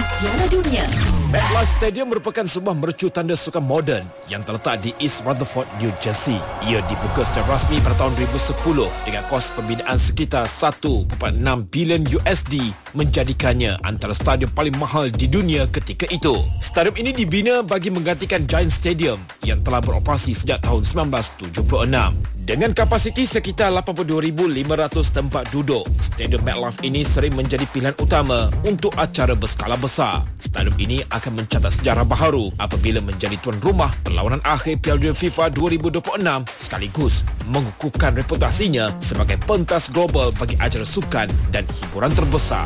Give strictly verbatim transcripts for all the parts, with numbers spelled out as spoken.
Piala Dunia. MetLife Stadium merupakan sebuah mercu tanda sukan moden yang terletak di East Rutherford, New Jersey. Ia dibuka secara rasmi pada tahun dua ribu sepuluh dengan kos pembinaan sekitar satu perpuluhan enam bilion U S D, menjadikannya antara stadium paling mahal di dunia ketika itu. Stadium ini dibina bagi menggantikan Giant Stadium yang telah beroperasi sejak tahun sembilan belas tujuh puluh enam. Dengan kapasiti sekitar lapan puluh dua ribu lima ratus tempat duduk, Stadium MetLife ini sering menjadi pilihan utama untuk acara berskala besar. Stadium ini akan mencatat sejarah baharu apabila menjadi tuan rumah perlawanan akhir Piala Dunia FIFA dua ribu dua puluh enam, sekaligus mengukuhkan reputasinya sebagai pentas global bagi acara sukan dan hiburan terbesar.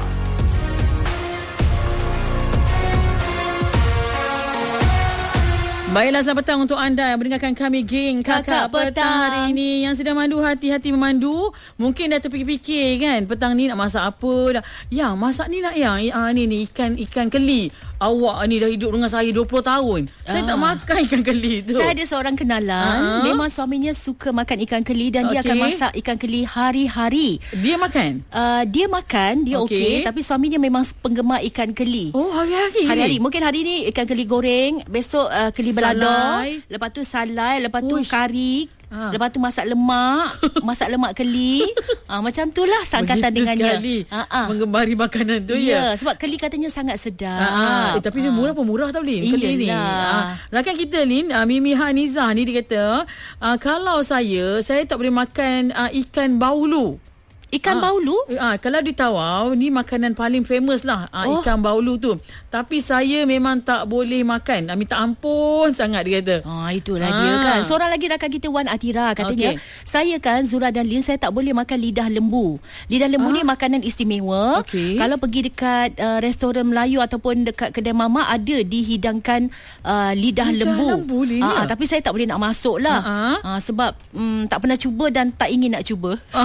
Baiklah, selamat petang untuk anda yang mendengarkan kami, geng Kakak, Kakak Petang hari ini. Yang sedang mandu, hati-hati memandu. Mungkin dah terfikir-fikir kan, petang ni nak masak apa dah. Yang masak ni nak yang ah, ni ni ikan ikan keli. Awak ni dah hidup dengan saya dua puluh tahun. Saya ah. tak makan ikan keli tu. Saya ada seorang kenalan, uh-huh. memang suaminya suka makan ikan keli dan okay. dia akan masak ikan keli hari-hari. Dia makan? Uh, dia makan, dia okey, okay, tapi suaminya memang penggemar ikan keli. Oh, hari-hari? Hari-hari. Mungkin hari ni ikan keli goreng, besok uh, keli belada, lepas tu salai, lepas tu Uish. kari. Ha. Lepas tu masak lemak, masak lemak keli. Ha, macam itulah sangkatan dengannya. Ha, ha. Menggemari makanan tu ya. Ya, sebab keli katanya sangat sedap. Ha, ha. Eh, tapi ha. dia murah pun murah tau Lin, keli ni. Ha. Rakan kita Lin, uh, Mimi Hanizah ni dia kata, uh, kalau saya, saya tak boleh makan uh, ikan baulu. Ikan ha. baulu? Ah, kalau di Tawau, ni makanan paling famous lah, ah, oh. ikan baulu tu. Tapi saya memang tak boleh makan. Ah, minta ampun sangat dia kata. Ah, itulah ah. dia kan. Seorang lagi rakan kita Wan Atira katanya, okay. saya kan Zura dan Lin, saya tak boleh makan lidah lembu. Lidah lembu ah. ni makanan istimewa. Okay. Kalau pergi dekat uh, restoran Melayu ataupun dekat kedai mama, ada dihidangkan uh, lidah, lidah lembu. lembu ah, ah, tapi saya tak boleh nak masuk lah. Ah. Ah, sebab um, tak pernah cuba dan tak ingin nak cuba. Ah.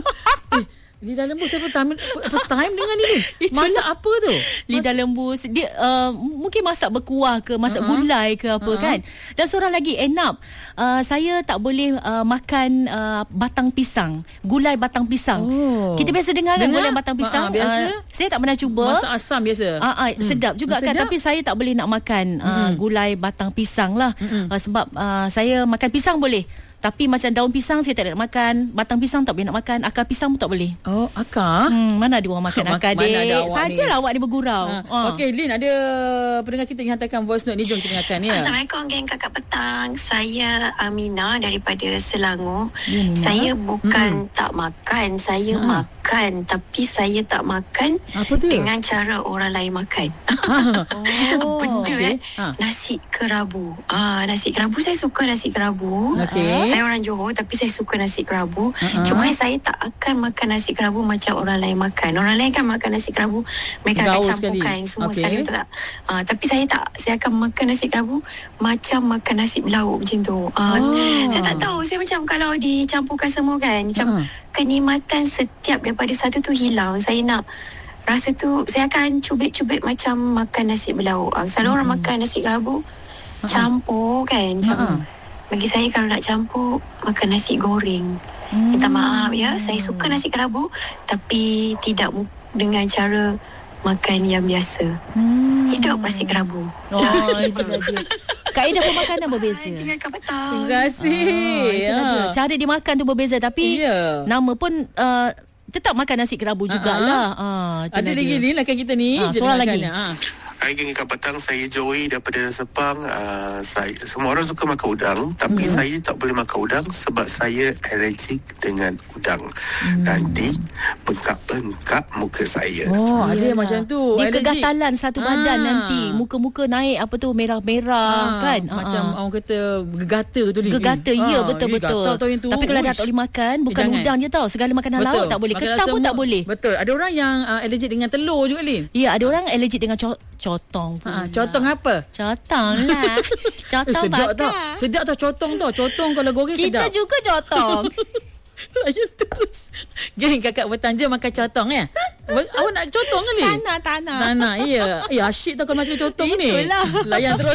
Lidah lembu saya first time, first time dengan ni. Masak apa tu? Lidah lembu dia uh, mungkin masak berkuah ke, masak uh-huh. gulai ke apa uh-huh. kan. Dan seorang lagi Enap, uh, saya tak boleh uh, makan uh, batang pisang, gulai batang pisang. Oh. Kita biasa dengar kan gulai batang pisang. Uh, biasa. Uh, saya tak pernah cuba. Masak asam biasa. Uh, uh, hmm. Sedap juga sedap. Kan, tapi saya tak boleh nak makan uh, hmm. gulai batang pisang lah. Hmm. Uh, sebab uh, saya makan pisang boleh, tapi macam daun pisang saya tak nak makan, batang pisang tak boleh nak makan, akar pisang pun tak boleh. Oh, akar? Hmm, mana ada orang makan akar dek. Sajalah awak ni bergurau. Ha. Ha. Okey, Lin, ada pendengar kita yang hantarkan voice note ni, jom kita dengarkan ya. Assalamualaikum geng Kakak Petang. Saya Amina daripada Selangor. Ya, saya bukan hmm. tak makan, saya ha. makan, tapi saya tak makan dengan cara orang lain makan. Ha. Oh, benda okay. eh. Ha. Nasi kerabu. Ah, nasi kerabu saya suka nasi kerabu. Okey. Saya orang Johor tapi saya suka nasi kerabu. Uh-huh. Cuma saya tak akan makan nasi kerabu macam orang lain makan. Orang lain kan makan nasi kerabu, mereka Gaul akan campurkan sekali. semua okay. sekali, betul tak? Uh, tapi saya tak. Saya akan makan nasi kerabu macam makan nasi belauk macam tu. Uh, oh. Saya tak tahu. Saya macam kalau dicampurkan semua kan, macam uh-huh. kenikmatan setiap daripada satu tu hilang. Saya nak rasa tu, saya akan cubit-cubit macam makan nasi belauk. Uh, selalu uh-huh. orang makan nasi kerabu uh-huh. campur kan, macam uh-huh. bagi saya kalau nak campur, makan nasi goreng. Hmm. Minta maaf ya, saya suka nasi kerabu tapi tidak dengan cara makan yang biasa. Hmm. Hidup nasi kerabu. Oh, itu dia. Kaedah pemakanan berbeza. Dengan Kak Petang. Terima kasih. Ah, ya. Cara dia makan tu berbeza, tapi yeah. nama pun uh, tetap makan nasi kerabu jugalah. Uh-huh. Ah, ada lagi ni lah kan kita ni. Ah, seorang lagi. Ah. Hai geng Kak Petang, saya Joey daripada Sepang. Uh, saya, semua orang suka makan udang, tapi hmm. saya tak boleh makan udang sebab saya alergik dengan udang. Hmm. Nanti bengkak-bengkak muka saya. Oh, ada yang macam tu. Dia kegatalan satu badan ah. nanti. Muka-muka naik apa tu, merah-merah ah. kan. Macam ah. orang kata gegata tu ni. Gegata, ah. ya betul-betul. Tapi kalau dah tak boleh makan, bukan eh, udang je tau. Segala makanan betul. laut tak boleh. Ketam pun tak boleh. Betul. Ada orang yang uh, alergik dengan telur juga, Lin. Ya, ada orang alergik dengan co- cotong pula. Ha, cotong apa? Cotong lah. Cotong eh, sedap bakar. Tau. Sedap tau cotong tau. Cotong kalau goreng Kita sedap. Kita juga cotong. Saya terus. Geng Kakak Petang je makan cotong ya. Awak nak cotong ke ni? Tanah, tanah. Tanah, iya. Eh, asyik tau kalau macam cotong ni. Itulah. Layan terus.